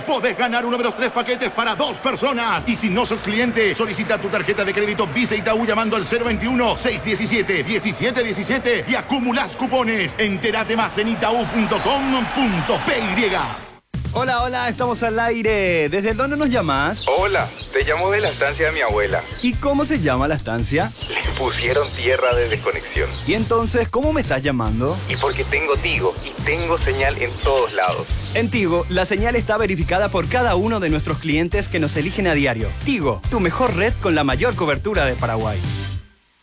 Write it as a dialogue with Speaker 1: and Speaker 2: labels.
Speaker 1: paquetes, podés ganar uno de los 3 paquetes para 2 personas. Y si no sos cliente, solicita tu tarjeta de crédito Visa Itaú llamando al 021-617-1717 y acumulás cupones. Entérate más en itaú.com.py.
Speaker 2: Hola, estamos al aire. ¿Desde dónde nos llamas?
Speaker 3: Hola, te llamo de la estancia de mi abuela.
Speaker 2: ¿Y cómo se llama la estancia?
Speaker 3: Le pusieron tierra de desconexión.
Speaker 2: ¿Y entonces cómo me estás llamando?
Speaker 3: Y porque tengo Tigo y tengo señal en todos lados.
Speaker 2: En Tigo, la señal está verificada por cada uno de nuestros clientes que nos eligen a diario. Tigo, tu mejor red con la mayor cobertura de Paraguay.